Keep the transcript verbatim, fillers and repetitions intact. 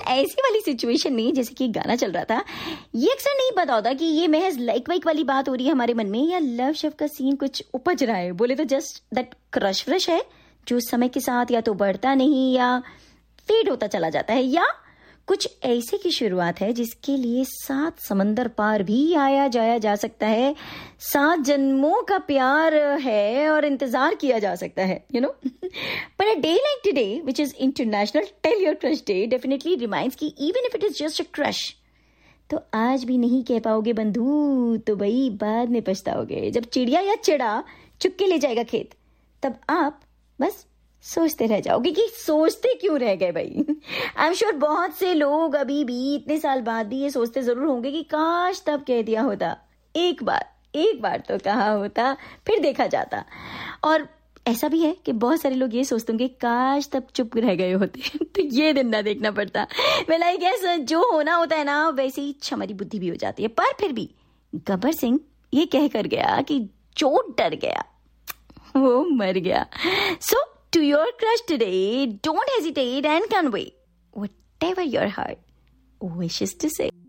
ऐसी वाली सिचुएशन में जैसे कि गाना चल रहा था, ये अक्सर नहीं पता होता कि ये महज लाइक वाइक वाली बात हो रही है हमारे मन में या लव शव का सीन कुछ उपज रहा है। बोले तो जस्ट दैट क्रश फ्रश है जो समय के साथ या तो बढ़ता नहीं या फेड होता चला जाता है, या कुछ ऐसे की शुरुआत है जिसके लिए सात समंदर पार भी आया जाया जा सकता है, सात जन्मों का प्यार है और इंतजार किया जा सकता है, यू नो। पर a day like today which is international tell your crush day definitely reminds कि even if it is just a crush, तो आज भी नहीं कह पाओगे बंधु तो भाई बाद में पछताओगे। जब चिड़िया या चिड़ा चुग के ले जाएगा खेत, तब आप बस सोचते रह जाओगे कि सोचते क्यों रह गए भाई। आई एम श्योर बहुत से लोग अभी भी इतने साल बाद भी ये सोचते जरूर होंगे कि काश तब कह दिया होता, एक बार एक बार तो कहा होता, फिर देखा जाता। और ऐसा भी है कि बहुत सारे लोग ये सोचते होंगे काश तब चुप रह गए होते तो ये दिन ना देखना पड़ता। वेल आई गेस जो होना होता है ना वैसे ही हमारी बुद्धि भी हो जाती है। पर फिर भी गब्बर सिंह ये कह कर गया कि जो डर गया वो मर गया। सो to your crush today, don't hesitate and convey whatever your heart wishes to say.